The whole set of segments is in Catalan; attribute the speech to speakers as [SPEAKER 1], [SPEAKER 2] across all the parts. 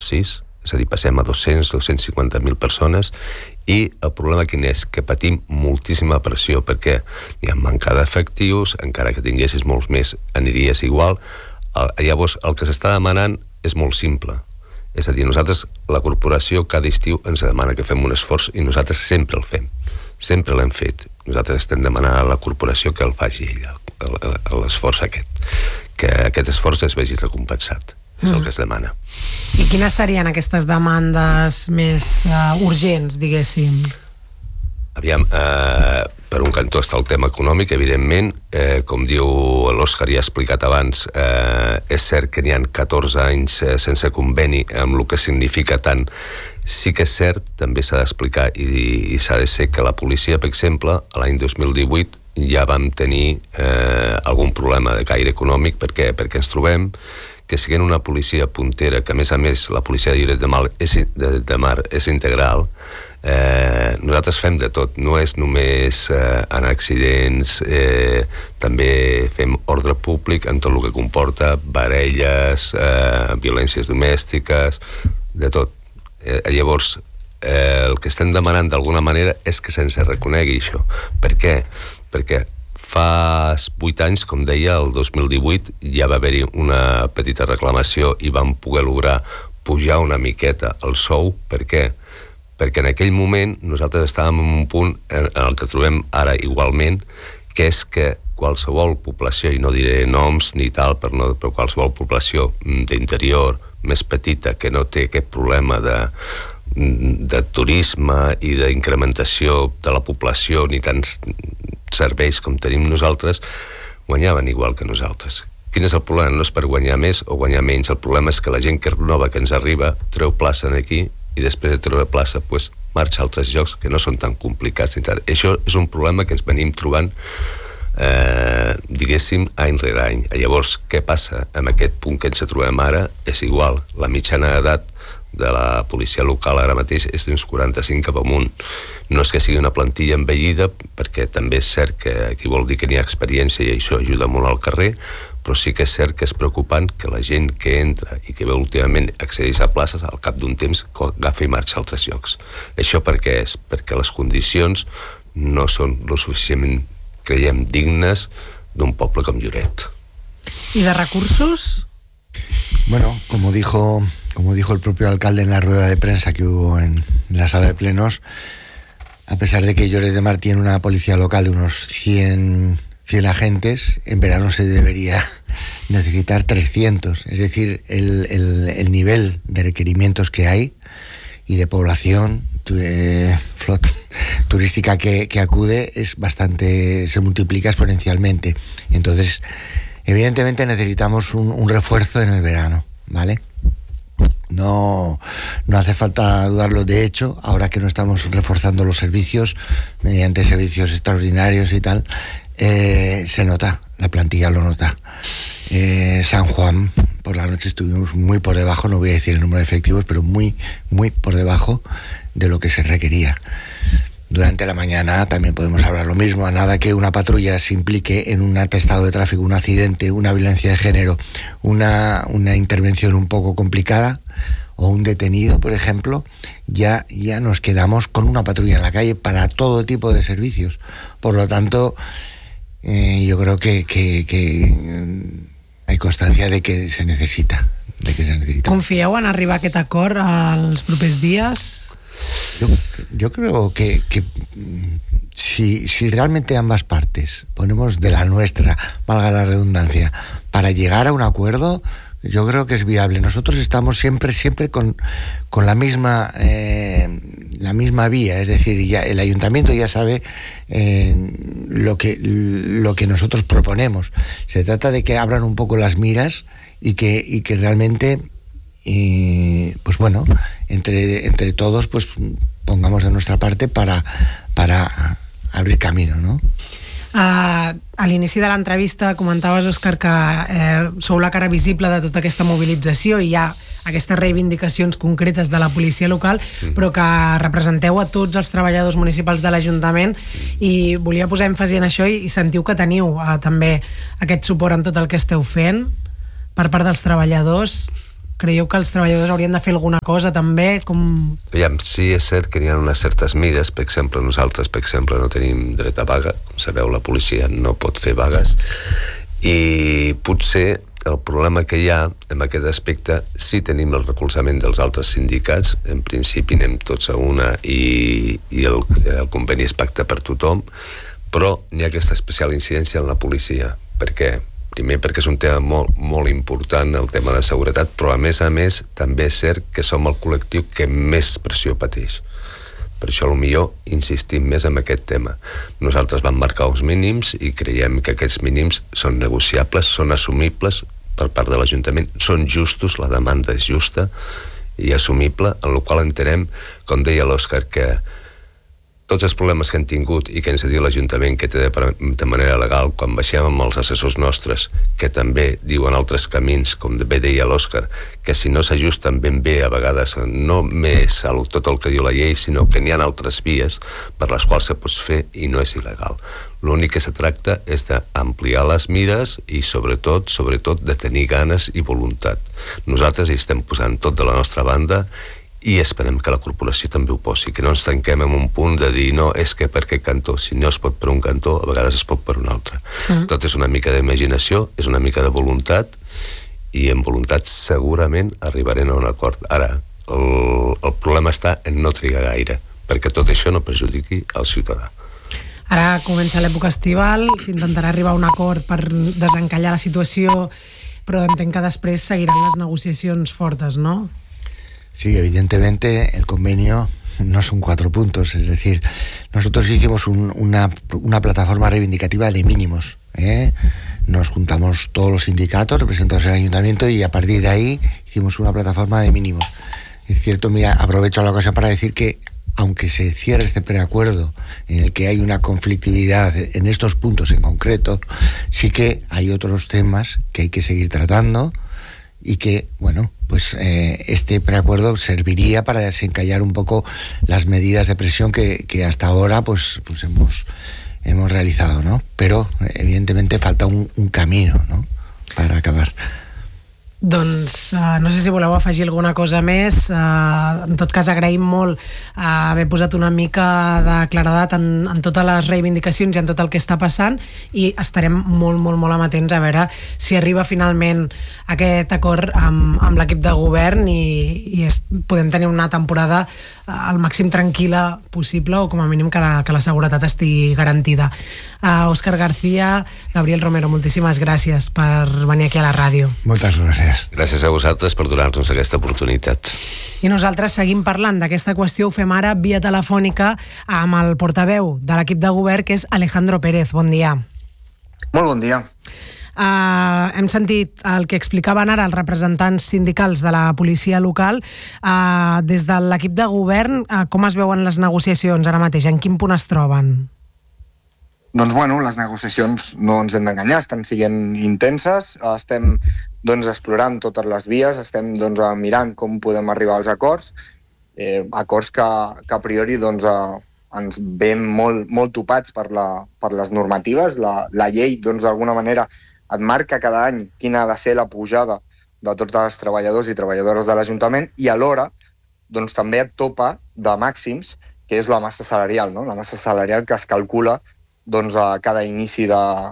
[SPEAKER 1] 6, és a dir, passem a 250.000 persones, i el problema quin és? Que patim moltíssima pressió, perquè hi ha manca d'efectius, encara que tinguessis molts més aniries igual. Llavors, el que s'està demanant és molt simple. És a dir, nosaltres, la corporació, cada estiu ens demana que fem un esforç, i nosaltres sempre el fem. Sempre l'hem fet. Nosaltres estem demanant a la corporació que el faci ella, l'esforç aquest. Que aquest esforç es vegi recompensat. És el que es demana.
[SPEAKER 2] I quines serien aquestes demandes més urgents, diguéssim?
[SPEAKER 1] Aviam, per un cantó està el tema econòmic, evidentment, com diu l'Òscar, ja ha explicat abans, és cert que n'hi ha 14 anys sense conveni, amb el que significa tant. Sí que és cert, també s'ha d'explicar, i s'ha de ser que la policia, per exemple, l'any 2018 ja vam tenir algun problema de caire econòmic, perquè ens trobem que siguent una policia puntera, que a més la policia de Lloret de Mar és integral, nosaltres fem de tot, no és només en accidents, també fem ordre públic en tot el que comporta baralles, violències domèstiques, de tot. Llavors, el que estem demanant d'alguna manera és que se'ns reconegui això. Per què? Perquè fa 8 anys, com deia, el 2018, ja va haver-hi una petita reclamació i vam poder lograr pujar una miqueta el sou. Per què? Perquè en aquell moment nosaltres estàvem en un punt en el que trobem ara igualment, que és que qualsevol població, i no diré noms ni tal, però qualsevol població d'interior més petita que no té aquest problema de turisme i d'incrementació de la població ni tants serveis com tenim nosaltres, guanyaven igual que nosaltres. Quin és el problema? No és per guanyar més o guanyar menys, el problema és que la gent que nova que ens arriba treu plaça aquí i després de treure plaça marxa a altres llocs que no són tan complicats. Això és un problema que ens venim trobant diguéssim any rere any. Llavors, què passa? En aquest punt que ens trobem ara és igual, la mitjana d'edat de la policia local ara mateix és d'uns 45 cap amunt. No és que sigui una plantilla envellida, perquè també és cert que aquí vol dir que n'hi ha experiència i això ajuda molt al carrer, però sí que és cert que és preocupant que la gent que entra i que últimament accedeix a places al cap d'un temps agafa i marxa a altres llocs. Això per què és? Perquè les condicions no són lo suficientment, creiem, dignes d'un poble com Lloret.
[SPEAKER 2] ¿Y de recursos?
[SPEAKER 3] Bueno, como dijo el propio alcalde en la rueda de prensa que hubo en la sala de plenos, a pesar de que Lloret de Mar tiene una policía local de unos 100 agentes, en verano se debería necesitar 300. Es decir, el nivel de requerimientos que hay y de población turística que acude es bastante, se multiplica exponencialmente. Entonces, evidentemente necesitamos un refuerzo en el verano, ¿vale? No hace falta dudarlo. De hecho, ahora que no estamos reforzando los servicios mediante servicios extraordinarios y tal, se nota, la plantilla lo nota. San Juan, por la noche estuvimos muy por debajo, no voy a decir el número de efectivos, pero muy, muy por debajo de lo que se requería. Durante la mañana también podemos hablar lo mismo, a nada que una patrulla se implique en un atestado de tráfico, un accidente, una violencia de género, una intervención un poco complicada o un detenido, por ejemplo, ya nos quedamos con una patrulla en la calle para todo tipo de servicios. Por lo tanto, yo creo que hay constancia de que se necesita.
[SPEAKER 2] Confieu en arribar a aquest acord els propers dies?
[SPEAKER 3] Yo creo que si realmente ambas partes ponemos de la nuestra, valga la redundancia, para llegar a un acuerdo, yo creo que es viable. Nosotros estamos siempre con la misma vía, es decir, ya el ayuntamiento ya sabe lo que nosotros proponemos. Se trata de que abran un poco las miras y que realmente pues bueno, entre todos pues pongamos de nuestra parte para abrir camino, ¿no?
[SPEAKER 2] A l'inici de l'entrevista comentaves, Òscar, que sou la cara visible de tota aquesta mobilització i hi ha aquestes reivindicacions concretes de la policia local, però que representeu a tots els treballadors municipals de l'Ajuntament, i volia posar èmfasi en això, i sentiu que teniu també aquest suport en tot el que esteu fent per part dels treballadors. creieu que els treballadors haurien de fer alguna cosa també?
[SPEAKER 1] Aviam, sí, és cert que n'hi ha unes certes mides. Per exemple, nosaltres, no tenim dret a vaga. Com sabeu, la policia no pot fer vagues. I potser el problema que hi ha en aquest aspecte, sí tenim el recolzament dels altres sindicats, en principi anem tots a una i el conveni es pacta per tothom, però n'hi ha aquesta especial incidència en la policia. Per què? Primer perquè és un tema molt, molt important, el tema de seguretat, però a més també és cert que som el col·lectiu que més pressió pateix. Per això potser insistim més en aquest tema. Nosaltres vam marcar uns mínims i creiem que aquests mínims són negociables, són assumibles per part de l'Ajuntament, són justos, la demanda és justa i assumible, en la qual entenem, com deia l'Òscar, que tots els problemes que han tingut i que ens ha dit l'Ajuntament que té de manera legal, quan baixem amb els assessors nostres, que també diuen altres camins, com bé deia l'Òscar, que si no s'ajusten ben bé, a vegades no més a tot el que diu la llei, sinó que n'hi ha altres vies per les quals se pot fer i no és il·legal. L'únic que se tracta és d'ampliar les mires i sobretot de tenir ganes i voluntat. Nosaltres hi estem posant tot de la nostra banda i esperem que la corporació també ho posi, que no ens tanquem en un punt de dir no, és que per aquest cantó, si no es pot per un cantó, a vegades es pot per un altre. Tot és una mica d'imaginació, és una mica de voluntat, i en voluntat segurament arribarem a un acord. Ara, el problema està en no trigar gaire, perquè tot això no perjudiqui el ciutadà.
[SPEAKER 2] Ara comença l'època estival, s'intentarà arribar a un acord per desencallar la situació, però entenc que després seguiran les negociacions fortes, ¿no?
[SPEAKER 3] Sí, evidentemente el convenio no son 4 puntos, es decir, nosotros hicimos una plataforma reivindicativa de mínimos, nos juntamos todos los sindicatos representados en el ayuntamiento y a partir de ahí hicimos una plataforma de mínimos. Es cierto, mira, aprovecho la ocasión para decir que aunque se cierre este preacuerdo en el que hay una conflictividad en estos puntos en concreto, sí que hay otros temas que hay que seguir tratando y que, bueno, pues este preacuerdo serviría para desencallar un poco las medidas de presión que hasta ahora pues hemos realizado, ¿no? Pero evidentemente falta un camino, ¿no?, para acabar.
[SPEAKER 2] Doncs no sé si voleu afegir alguna cosa més. En tot cas, agraïm molt haver posat una mica de claredat en totes les reivindicacions i en tot el que està passant, i estarem molt, molt, molt amatents a veure si arriba finalment aquest acord amb l'equip de govern i podem tenir una temporada al màxim tranquil·la possible, o com a mínim que la seguretat estigui garantida. Òscar García, Gabriel Romero, moltíssimes gràcies per venir aquí a la ràdio.
[SPEAKER 3] Moltes gràcies.
[SPEAKER 1] Gràcies a vosaltres per donar-nos aquesta oportunitat.
[SPEAKER 2] I nosaltres seguim parlant d'aquesta qüestió. Ho fem ara via telefònica amb el portaveu de l'equip de govern, que és Alejandro Pérez. Bon dia.
[SPEAKER 4] Molt bon dia.
[SPEAKER 2] Hem sentit el que explicaven ara els representants sindicals de la policia local. Des de l'equip de govern, com es veuen les negociacions ara mateix? En quin punt es troben?
[SPEAKER 4] Doncs bueno, les negociacions no ens hem d'enganyar, estan sent intenses, estem explorant totes les vies, estem mirant com podem arribar als acords, acords que a priori ens veiem molt topats per les normatives. La llei d'alguna manera et marca cada any quina ha de ser la pujada de tots els treballadors i treballadores de l'Ajuntament, i alhora també et topa de màxims, que és la massa salarial, no? La massa salarial que es calcula a cada inici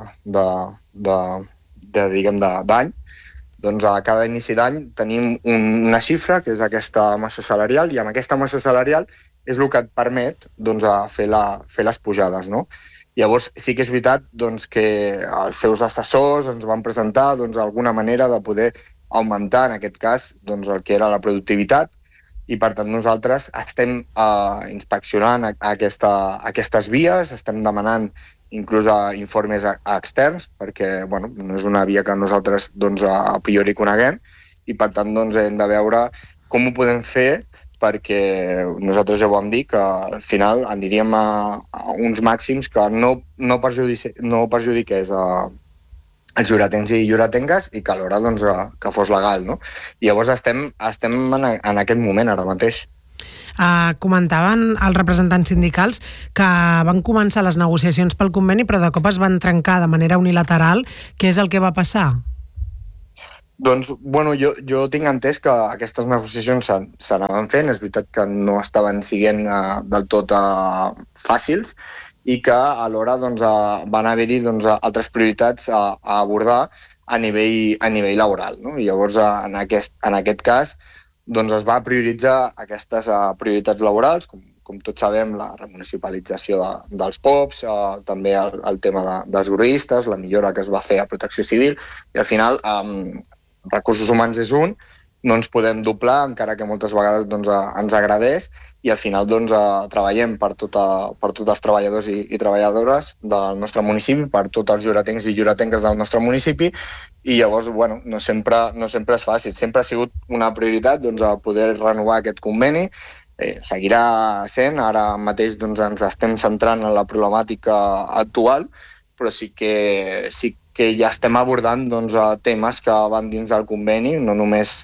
[SPEAKER 4] d'any. A cada inici d'any tenim una xifra, que és aquesta massa salarial, i amb aquesta massa salarial és el que et permet fer les pujades, no? Llavors, sí que és veritat que els seus assessors ens van presentar alguna manera de poder augmentar, en aquest cas, el que era la productivitat, i per tant nosaltres estem inspeccionant aquestes vies, estem demanant inclús informes externs, perquè no és una via que nosaltres a priori coneguem, i per tant hem de veure com ho podem fer, perquè nosaltres ja ho vam dir, que al final aniríem a uns màxims que no perjudiqués els lloretencs i lloretengues, i que alhora que fos legal, no? I llavors estem en aquest moment ara mateix.
[SPEAKER 2] Comentaven els representants sindicals que van començar les negociacions pel conveni, però de cop es van trencar de manera unilateral. Què és el que va passar?
[SPEAKER 4] Doncs, bueno, jo tinc entès que aquestes negociacions s'anaven fent, és veritat que no estaven sent del tot fàcils i que alhora doncs, van haver-hi doncs, altres prioritats a abordar a nivell laboral. No? I llavors, en aquest cas, doncs, es va prioritzar aquestes prioritats laborals, com tots sabem, la remunicipalització dels POPs, també el tema dels gruistes, la millora que es va fer a Protecció Civil, i al final recursos humans és un, no ens podem doblar, encara que moltes vegades doncs, ens agradés, i al final doncs, treballem per tots els treballadors i treballadores del nostre municipi, per tots els lloretencs i lloretenques del nostre municipi, i llavors bueno, no sempre és fàcil. Sempre ha sigut una prioritat doncs, poder renovar aquest conveni, seguirà sent, ara mateix doncs, ens estem centrant en la problemàtica actual, però sí que ja estem abordant doncs, temes que van dins del conveni, no només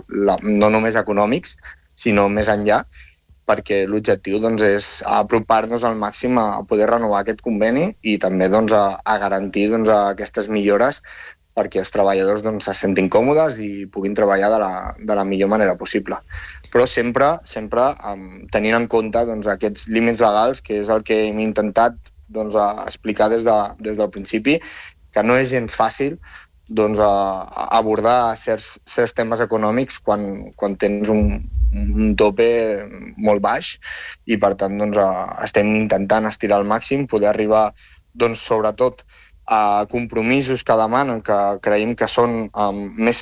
[SPEAKER 4] econòmics, sinó més enllà, perquè l'objectiu doncs, és apropar-nos al màxim a poder renovar aquest conveni i també doncs, a garantir doncs, aquestes millores perquè els treballadors doncs, se sentin còmodes i puguin treballar de la millor manera possible. Però sempre tenint en compte doncs, aquests límits legals, que és el que hem intentat doncs, explicar des del principi, que no és gens fàcil doncs, abordar certs temes econòmics quan tens un tope molt baix i per tant doncs, estem intentant estirar al màxim, poder arribar doncs, sobretot a compromisos que demanen, que creiem que són més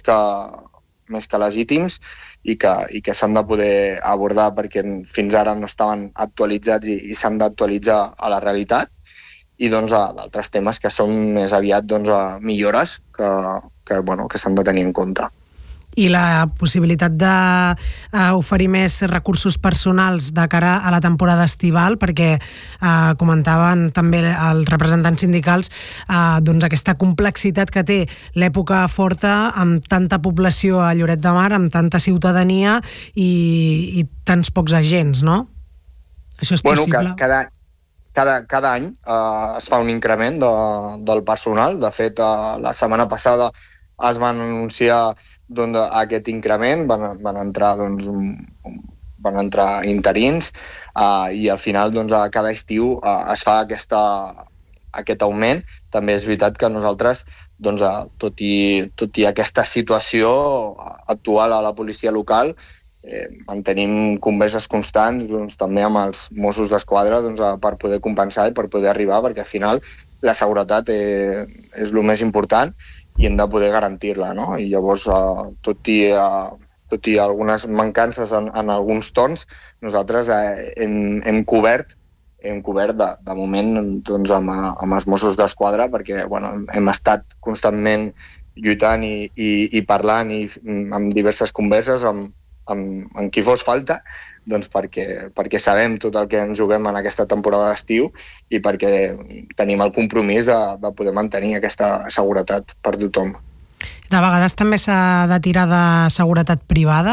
[SPEAKER 4] que legítims i que s'han de poder abordar perquè fins ara no estaven actualitzats i s'han d'actualitzar a la realitat, i doncs, d'altres temes que són més aviat doncs, millores que s'han de tenir en compte.
[SPEAKER 2] I la possibilitat d'oferir més recursos personals de cara a la temporada estival, perquè comentaven també els representants sindicals doncs aquesta complexitat que té l'època forta amb tanta població a Lloret de Mar, amb tanta ciutadania i tants pocs agents, no? Això és possible?
[SPEAKER 4] Cada any es fa un increment del personal. De fet, la setmana passada es van anunciar doncs, aquest increment, van entrar interins i al final doncs, cada estiu es fa aquest augment. També és veritat que nosaltres, doncs, tot i aquesta situació actual a la policia local, mantenim converses constants doncs, també amb els Mossos d'Esquadra doncs, per poder compensar i per poder arribar, perquè al final la seguretat és el més important i hem de poder garantir-la, no? I llavors, tot i algunes mancances en alguns torns, nosaltres hem cobert de moment doncs, amb els Mossos d'Esquadra, perquè bueno, hem estat constantment lluitant i parlant i amb diverses converses amb qui fos falta, doncs perquè sabem tot el que ens juguem en aquesta temporada d'estiu i perquè tenim el compromís de poder mantenir aquesta seguretat per tothom.
[SPEAKER 2] De vegades també s'ha de tirar de seguretat privada?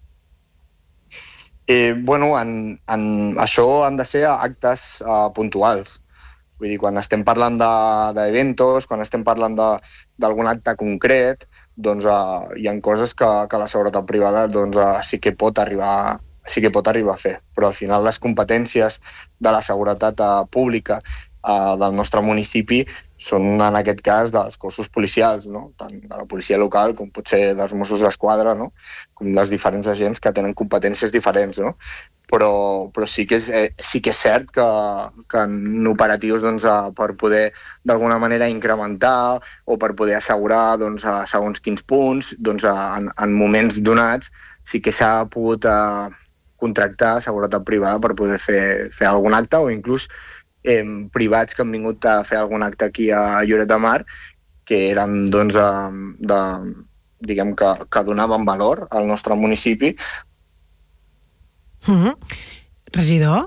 [SPEAKER 4] Bueno, això han de ser actes puntuals. Vull dir, quan estem parlant d'eventos, quan estem parlant d'algun acte concret, doncs hi ha coses que la seguretat privada doncs, sí que pot arribar a fer. Però al final les competències de la seguretat pública del nostre municipi són en aquest cas dels cossos policials, no? Tant de la policia local com pot ser dels Mossos d'Esquadra, no? Com dels diferents agents que tenen competències diferents, no? Però sí que és cert que en operatius doncs, per poder d'alguna manera incrementar o per poder assegurar doncs, segons quins punts, doncs, en moments donats sí que s'ha pogut contractar seguretat privada per poder fer algun acte o inclús privats que han vingut a fer algun acte aquí a Lloret de Mar que eren doncs, diguem que donaven valor al nostre municipi.
[SPEAKER 2] Regidor?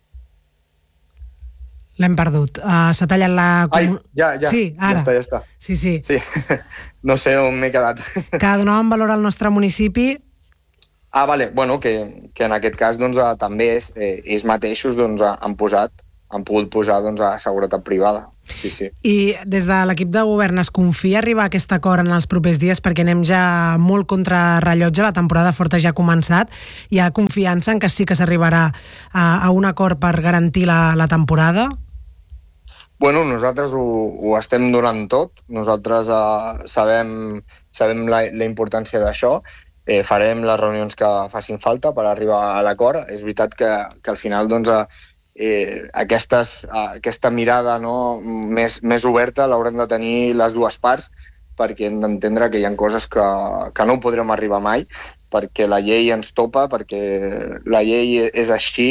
[SPEAKER 2] L'hem perdut. S'ha tallat la...
[SPEAKER 4] Ai, ja.
[SPEAKER 2] Sí, ara.
[SPEAKER 4] Ja està.
[SPEAKER 2] Sí.
[SPEAKER 4] No sé on m'he quedat.
[SPEAKER 2] Que donaven valor al nostre municipi.
[SPEAKER 4] Vale. Bueno, que en aquest cas doncs, també ells mateixos doncs, han posat han pogut posar doncs, a seguretat privada. Sí, sí.
[SPEAKER 2] I des de l'equip de govern es confia arribar a aquest acord en els propers dies, perquè anem ja molt contra rellotge, la temporada forta ja ha començat, hi ha confiança en que sí que s'arribarà a un acord per garantir la temporada?
[SPEAKER 4] Bueno, nosaltres ho estem donant tot, nosaltres sabem la importància d'això, farem les reunions que facin falta per arribar a l'acord. És veritat que al final doncs, aquesta mirada, no, més oberta l'haurem de tenir les dues parts, perquè hem d'entendre que hi ha coses que no ho podrem arribar mai, perquè la llei ens topa, perquè la llei és així,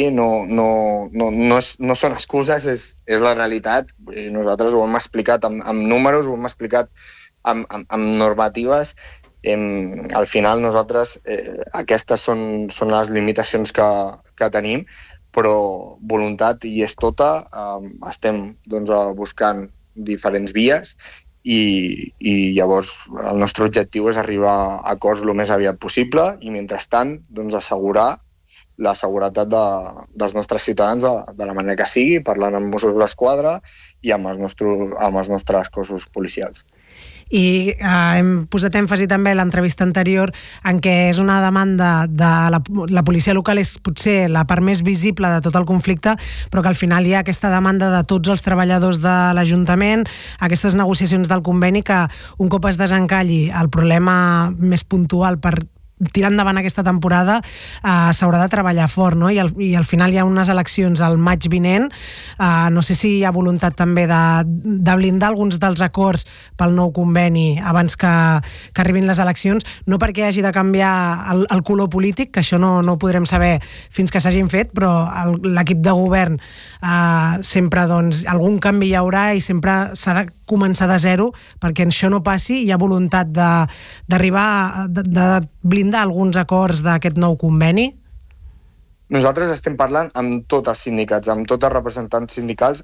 [SPEAKER 4] no són excuses, és la realitat. Nosaltres ho hem explicat amb números, ho hem explicat amb normatives. Al final nosaltres aquestes són les limitacions que tenim, però voluntat hi és tota. Estem doncs, buscant diferents vies i llavors el nostre objectiu és arribar a acords el més aviat possible i, mentrestant, doncs, assegurar la seguretat dels nostres ciutadans de la manera que sigui, parlant amb Mossos d'Esquadra i amb els nostres cossos policials.
[SPEAKER 2] I hem posat èmfasi també a l'entrevista anterior en què és una demanda de la policia local, és potser la part més visible de tot el conflicte, però que al final hi ha aquesta demanda de tots els treballadors de l'Ajuntament, aquestes negociacions del conveni, que un cop es desencalli el problema més puntual per tirar endavant aquesta temporada s'haurà de treballar fort, no? I al final hi ha unes eleccions al maig vinent. No sé si hi ha voluntat també de blindar alguns dels acords pel nou conveni abans que arribin les eleccions, no perquè hagi de canviar el color polític, que això no ho podrem saber fins que s'hagin fet, però l'equip de govern sempre, doncs, algun canvi hi haurà i sempre s'ha de començar de zero perquè això no passi. Hi ha voluntat d'arribar de blindar alguns acords d'aquest nou conveni?
[SPEAKER 4] Nosaltres estem parlant amb tots els sindicats, amb tots els representants sindicals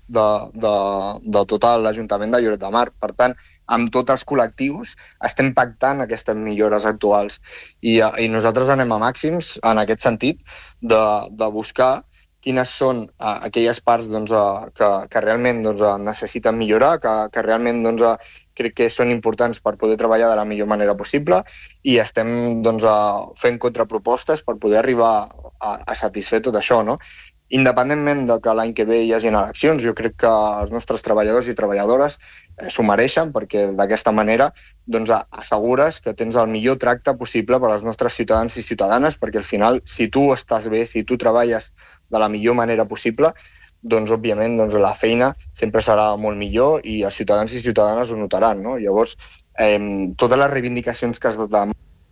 [SPEAKER 4] de tot l'Ajuntament de Lloret de Mar. Per tant, amb tots els col·lectius estem pactant aquestes millores actuals. I nosaltres anem a màxims en aquest sentit de buscar quines són aquelles parts que realment necessiten millorar, que realment crec que són importants per poder treballar de la millor manera possible, i estem fent contrapropostes per poder arribar a satisfer tot això, no? Independentment de que l'any que ve hi hagi eleccions, jo crec que els nostres treballadors i treballadores s'ho mereixen, perquè d'aquesta manera assegures que tens el millor tracte possible per als nostres ciutadans i ciutadanes, perquè al final, si tu estàs bé, si tu treballes de la millor manera possible, doncs, òbviament, la feina sempre serà molt millor i els ciutadans i ciutadanes ho notaran, no? Llavors, totes les reivindicacions que es demanen...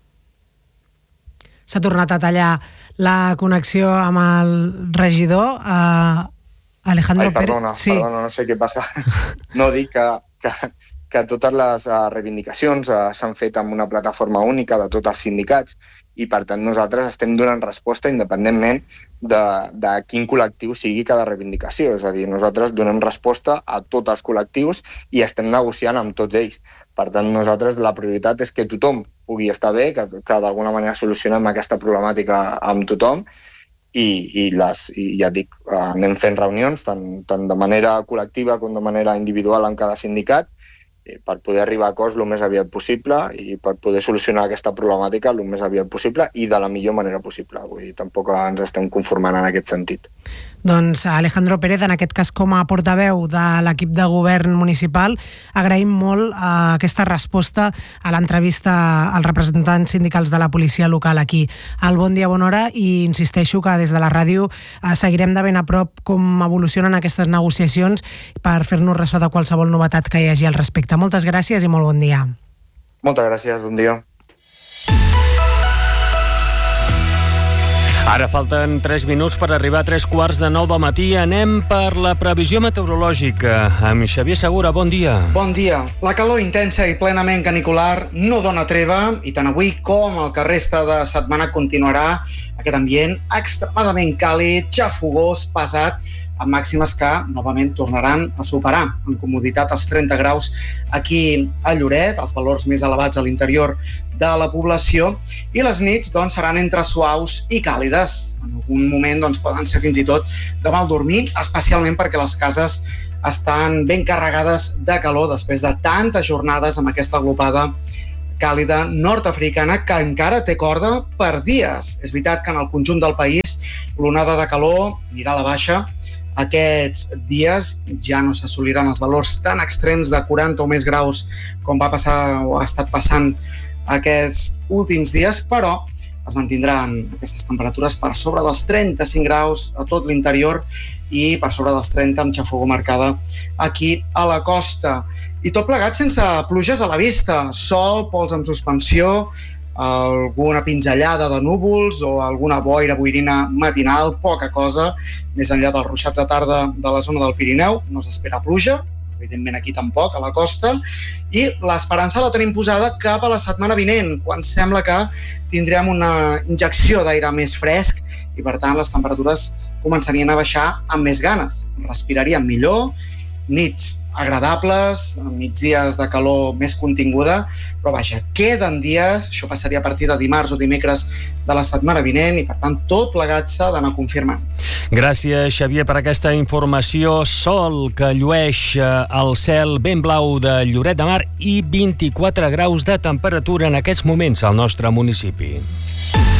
[SPEAKER 2] S'ha tornat a tallar la connexió amb el regidor, Alejandro Pérez.
[SPEAKER 4] Perdona, no sé què passa. No, dic que totes les reivindicacions s'han fet amb una plataforma única de tots els sindicats i, per tant, nosaltres estem donant resposta independentment de quin col·lectiu sigui cada reivindicació. És a dir, nosaltres donem resposta a tots els col·lectius i estem negociant amb tots ells. Per tant, nosaltres la prioritat és que tothom pugui estar bé, que d'alguna manera solucionem aquesta problemàtica amb tothom i ja et dic, anem fent reunions tant de manera col·lectiva com de manera individual amb cada sindicat per poder arribar a acords el més aviat possible i per poder solucionar aquesta problemàtica el més aviat possible i de la millor manera possible. Vull dir, tampoc ens estem conformant en aquest sentit.
[SPEAKER 2] Doncs Alejandro Pérez, en aquest cas com a portaveu de l'equip de govern municipal, agraïm molt aquesta resposta a l'entrevista als representants sindicals de la policia local aquí al Bon Dia, Bona Hora, i insisteixo que des de la ràdio seguirem de ben a prop com evolucionen aquestes negociacions per fer-nos ressò de qualsevol novetat que hi hagi al respecte. Moltes gràcies i molt bon dia.
[SPEAKER 4] Moltes gràcies, bon dia.
[SPEAKER 5] Ara falten 3 minuts per arribar a 3:15 del matí. Anem per la previsió meteorològica amb Xavier Segura. Bon dia.
[SPEAKER 6] Bon dia. La calor intensa i plenament canicular no dona treva i tant avui com el que resta de setmana continuarà aquest ambient extremadament càlid, xafogós, pesat, amb màximes que novament tornaran a superar en comoditat els 30 graus aquí a Lloret, els valors més elevats a l'interior de la població, i les nits seran entre suaus i càlides. En algun moment poden ser fins i tot de mal dormir, especialment perquè les cases estan ben carregades de calor després de tantes jornades amb aquesta glopada càlida nord-africana que encara té corda per dies. És veritat que en el conjunt del país l'onada de calor anirà a la baixa. Aquests dies ja no s'assoliran els valors tan extrems de 40 o més graus com va passar o ha estat passant aquests últims dies, però es mantindran aquestes temperatures per sobre dels 35 graus a tot l'interior i per sobre dels 30 amb xafogor marcada aquí a la costa. I tot plegat sense pluges a la vista, sol, pols amb suspensió, alguna pinzellada de núvols o alguna boirina matinal, poca cosa. Més enllà dels ruixats de tarda de la zona del Pirineu, no s'espera pluja, evidentment aquí tampoc, a la costa, i l'esperança la tenim posada cap a la setmana vinent, quan sembla que tindrem una injecció d'aire més fresc i, per tant, les temperatures començarien a baixar amb més ganes. Respiraríem millor, nits agradables, migdies de calor més continguda, però vaja, queden dies, això passaria a partir de dimarts o dimecres de la setmana vinent i per tant tot plegat s'ha d'anar confirmant.
[SPEAKER 5] Gràcies, Xavier, per aquesta informació. Sol que llueix el cel ben blau de Lloret de Mar i 24 graus de temperatura en aquests moments al nostre municipi.